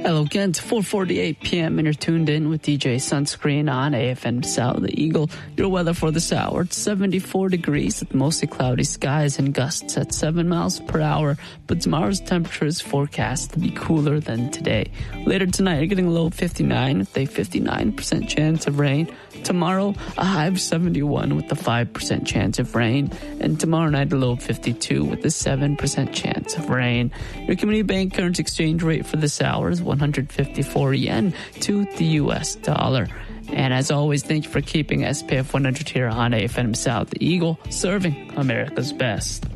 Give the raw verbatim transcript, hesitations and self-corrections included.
Hello, Kent. four forty-eight p.m. and you're tuned in with D J Sunscreen on A F M South the Eagle. Your weather for this hour, it's seventy-four degrees with mostly cloudy skies and gusts at seven miles per hour. But tomorrow's temperature is forecast to be cooler than today. Later tonight, you're getting a low of fifty-nine with a fifty-nine percent chance of rain. Tomorrow, a high of seventy-one with a five percent chance of rain. And tomorrow night, a low of fifty-two with a seven percent chance of rain. Your Community Bank current exchange rate for this hour is one hundred fifty-four yen to the U S dollar. And as always, thank you for keeping S P F one hundred here on A F M South the Eagle, serving America's best.